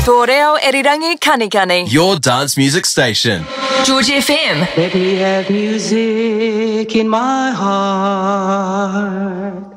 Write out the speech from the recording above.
Tō reo Irirangi Kanikani. Your dance music station. George FM. Let me have music in my heart.